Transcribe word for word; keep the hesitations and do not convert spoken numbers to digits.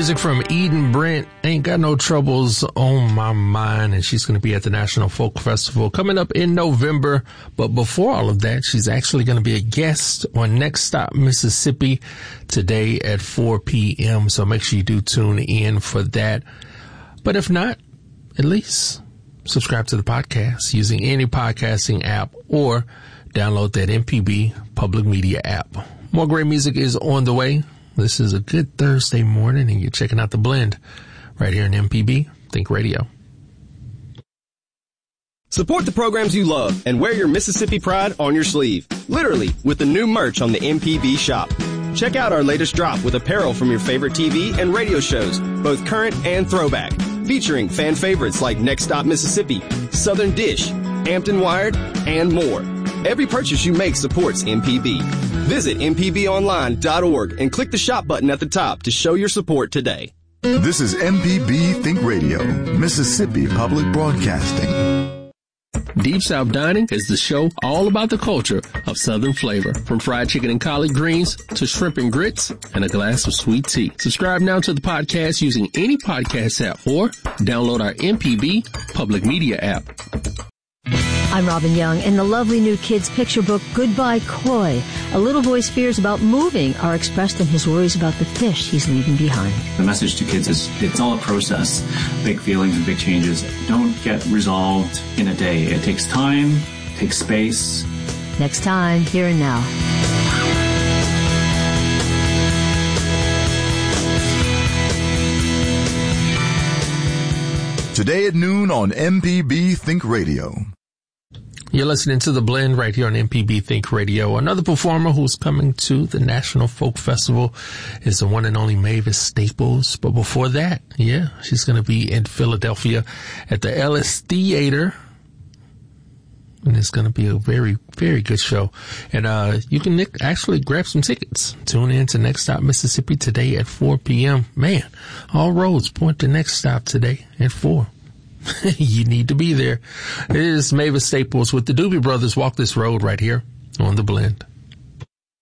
music from Eden Brent. Ain't Got No Troubles on My Mind. And she's going to be at the National Folk Festival coming up in November. But before all of that, she's actually going to be a guest on Next Stop Mississippi today at four p.m. So make sure you do tune in for that. But if not, at least subscribe to the podcast using any podcasting app or download that M P B Public Media app. More great music is on the way. This is a good Thursday morning, and you're checking out The Blend right here in M P B Think Radio. Support the programs you love and wear your Mississippi pride on your sleeve. Literally, with the new merch on the M P B shop. Check out our latest drop with apparel from your favorite T V and radio shows, both current and throwback, featuring fan favorites like Next Stop Mississippi, Southern Dish, Hampton Wired, and more. Every purchase you make supports M P B. Visit m p b online dot org and click the shop button at the top to show your support today. This is M P B Think Radio, Mississippi Public Broadcasting. Deep South Dining is the show all about the culture of Southern flavor, from fried chicken and collard greens to shrimp and grits and a glass of sweet tea. Subscribe now to the podcast using any podcast app or download our M P B Public Media app. I'm Robin Young. In the lovely new kids' picture book, Goodbye Koi, a little boy's fears about moving are expressed in his worries about the fish he's leaving behind. The message to kids is it's all a process. Big feelings and big changes don't get resolved in a day. It takes time, it takes space. Next time, Here and Now. Today at noon on M P B Think Radio. You're listening to The Blend right here on M P B Think Radio. Another performer who's coming to the National Folk Festival is the one and only Mavis Staples. But before that, yeah, she's going to be in Philadelphia at the Ellis Theater. And it's going to be a very, very good show. And uh you can actually grab some tickets. Tune in to Next Stop Mississippi today at four p.m. Man, all roads point to Next Stop today at four. You need to be there. It is Mavis Staples with the Doobie Brothers. Walk This Road right here on The Blend.